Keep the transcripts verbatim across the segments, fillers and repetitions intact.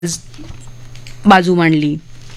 बाजू मांडली.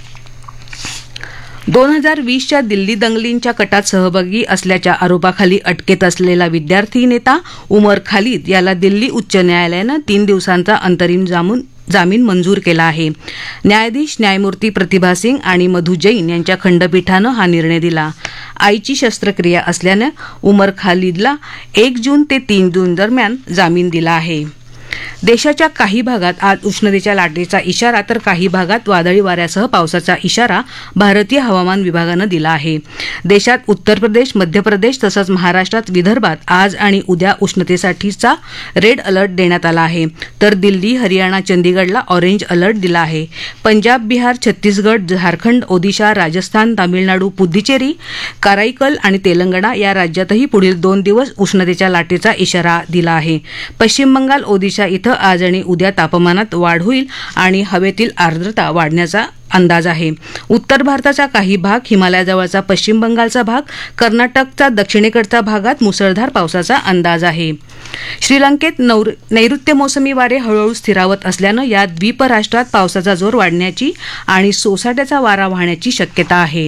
दोन हजार वीसच्या दिल्ली दंगलींच्या कटात सहभागी असल्याच्या आरोपाखाली अटकेत असलेला विद्यार्थी नेता उमर खालिद याला दिल्ली उच्च न्यायालयानं तीन दिवसांचा अंतरिम जामीन जामीन मंजूर केला आहे. न्यायाधीश न्यायमूर्ती प्रतिभा सिंग आणि मधु जैन यांच्या खंडपीठानं हा निर्णय दिला. आईची शस्त्रक्रिया असल्यानं उमर खालिदला एक जून ते तीन जून दरम्यान जामीन दिला आहे. देशाच्या काही भागात आज उष्णतेच्या लाटेचा इशारा तर काही भागात वादळी वाऱ्यासह पावसाचा इशारा भारतीय हवामान विभागानं दिला आहे. देशात उत्तर प्रदेश, मध्य प्रदेश तसंच महाराष्ट्रात विदर्भात आज आणि उद्या उष्णतेसाठीचा रेड अलर्ट देण्यात आला आहे. तर दिल्ली, हरियाणा, चंदीगडला ऑरेंज अलर्ट दिला आहे. पंजाब, बिहार, छत्तीसगड, झारखंड, ओदिशा, राजस्थान, तामिळनाडू, पुद्दुचेरी, कराईकल आणि तेलंगणा या राज्यातही पुढील दोन दिवस उष्णतेच्या लाटेचा इशारा दिला आहे. पश्चिम बंगाल, ओदिशा इथं आज आणि उद्या तापमानात वाढ होईल आणि हवेतील आर्द्रता वाढण्याचा अंदाज आहे. उत्तर भारताचा काही भाग, हिमालयाजवळचा पश्चिम बंगालचा भाग, कर्नाटकचा दक्षिणेकडच्या भागात मुसळधार पावसाचा अंदाज आहे. श्रीलंकेत नैऋत्य मोसमी वारे हळूहळू स्थिरावत असल्यानं या द्वीपराष्ट्रात पावसाचा जोर वाढण्याची आणि सोसाट्याचा वारा वाहण्याची शक्यता आहे.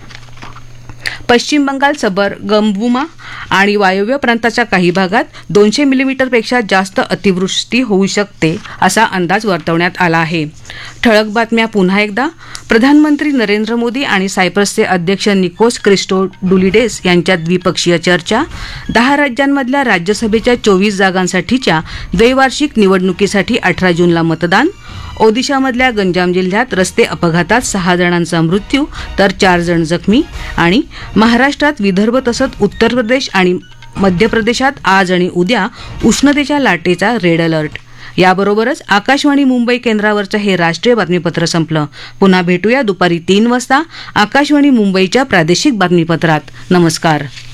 पश्चिम बंगाल, सबरगंबुमा आणि वायव्य प्रांताच्या काही भागात दोनशे मिलीमीटरपेक्षा जास्त अतिवृष्टी होऊ शकते असा अंदाज वर्तवण्यात आला आहे. ठळक बातम्या पुन्हा एकदा. प्रधानमंत्री नरेंद्र मोदी आणि सायप्रसचे अध्यक्ष निकोस क्रिस्टोडुलिडेस यांच्यात द्विपक्षीय चर्चा. दहा राज्यांमधल्या राज्यसभेच्या चोवीस जागांसाठीच्या द्वैवार्षिक निवडणुकीसाठी अठरा जूनला मतदान. ओदिशामधल्या गंजाम जिल्ह्यात रस्ते अपघातात सहा जणांचा मृत्यू तर चार जण जखमी. आणि महाराष्ट्रात विदर्भ तसंच उत्तर प्रदेश आणि मध्य प्रदेशात आज आणि उद्या उष्णतेच्या लाटेचा रेड अलर्ट. याबरोबरच आकाशवाणी मुंबई केंद्रावरचं हे राष्ट्रीय बातमीपत्र संपलं. पुन्हा भेटूया दुपारी तीन वाजता आकाशवाणी मुंबईच्या प्रादेशिक बातमीपत्रात. नमस्कार.